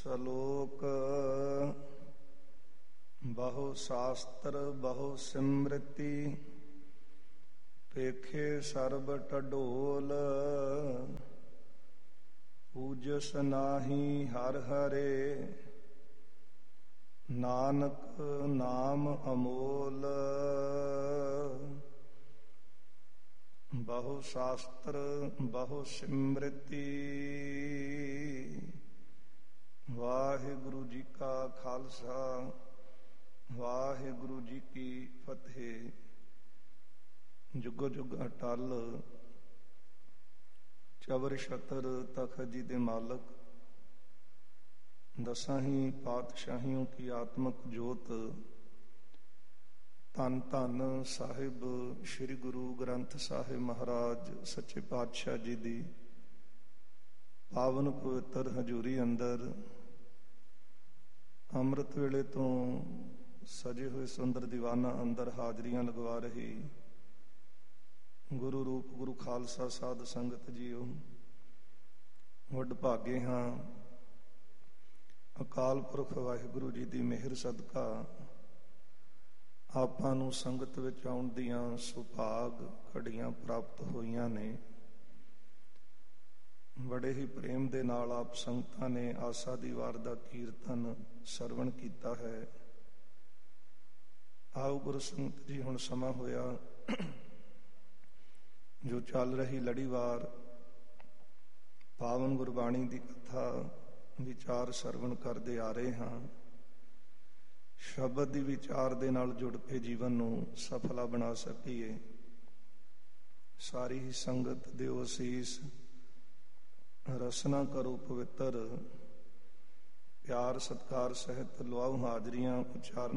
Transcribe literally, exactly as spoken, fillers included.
ਸਲੋਕ ਬਹੁ ਸ਼ਾਸਤਰ ਬਹੁ ਸਿਮ੍ਰਿਤੀ, ਪੇਖੇ ਸਰਬ ਢਡੋਲ। ਪੂਜਸ ਨਾਹੀ ਹਰਿ ਹਰੇ, ਨਾਨਕ ਨਾਮ ਅਮੋਲ। ਬਹੁ ਸ਼ਾਸਤਰ ਬਹੁ ਸਿਮ੍ਰਿਤੀ। ਵਾਹਿਗੁਰੂ ਜੀ ਕਾ ਖਾਲਸਾ, ਵਾਹਿਗੁਰੂ ਜੀ ਕੀ ਫਤਿਹ। ਜੁਗ ਜੁਗ ਅਟਲ ਚਵਰ ਛਤਰ ਤਖਤ ਜੀ ਦੇ ਮਾਲਕ, ਦਸਾਂ ਹੀ ਪਾਤਸ਼ਾਹੀਆਂ ਕੀ ਆਤਮਕ ਜੋਤ, ਧੰਨ ਧੰਨ ਸਾਹਿਬ ਸ੍ਰੀ ਗੁਰੂ ਗ੍ਰੰਥ ਸਾਹਿਬ ਮਹਾਰਾਜ ਸੱਚੇ ਪਾਤਸ਼ਾਹ ਜੀ ਦੀ ਪਾਵਨ ਪਵਿੱਤਰ ਹਜ਼ੂਰੀ ਅੰਦਰ ਅੰਮ੍ਰਿਤ ਵੇਲੇ ਤੋਂ ਸਜੇ ਹੋਏ ਸੁੰਦਰ ਦੀਵਾਨਾਂ ਅੰਦਰ ਹਾਜ਼ਰੀਆਂ ਲਗਵਾ ਰਹੀ ਗੁਰੂ ਰੂਪ ਗੁਰੂ ਖਾਲਸਾ ਸਾਧ ਸੰਗਤ ਜੀਓ, ਵੱਡ ਭਾਗੇ ਹਾਂ। ਅਕਾਲ ਪੁਰਖ ਵਾਹਿਗੁਰੂ ਜੀ ਦੀ ਮਿਹਰ ਸਦਕਾ ਆਪਾਂ ਨੂੰ ਸੰਗਤ ਵਿੱਚ ਆਉਣ ਦੀਆਂ ਸੁਭਾਗ ਘੜੀਆਂ ਪ੍ਰਾਪਤ ਹੋਈਆਂ ਨੇ। ਬੜੇ ਹੀ ਪ੍ਰੇਮ ਦੇ ਨਾਲ ਆਪ ਸੰਗਤਾਂ ਨੇ ਆਸਾ ਦੀ ਵਾਰ ਦਾ ਕੀਰਤਨ ਸਰਵਣ ਕੀਤਾ ਹੈ। ਆਓ ਗੁਰੂ ਸੰਗਤ ਜੀ, ਹੁਣ ਸਮਾਂ ਹੋਇਆ ਜੋ ਚੱਲ ਰਹੀ ਲੜੀਵਾਰ ਪਾਵਨ ਗੁਰਬਾਣੀ ਦੀ ਕਥਾ ਵਿਚਾਰ ਸਰਵਣ ਕਰਦੇ ਆ ਰਹੇ ਹਾਂ। ਸ਼ਬਦ ਦੀ ਵਿਚਾਰ ਦੇ ਨਾਲ ਜੁੜ ਕੇ ਜੀਵਨ ਨੂੰ ਸਫਲਾ ਬਣਾ ਸਕੀਏ। ਸਾਰੀ ਹੀ ਸੰਗਤ ਦਿਓ ਅਸੀਸ, ਰਸਨਾ ਕਰੋ ਪਵਿੱਤਰ, ਪਿਆਰ ਸਤਿਕਾਰ ਸਹਿਤ ਲਵਾਓ ਹਾਜ਼ਰੀਆਂ। ਉਚਾਰਨ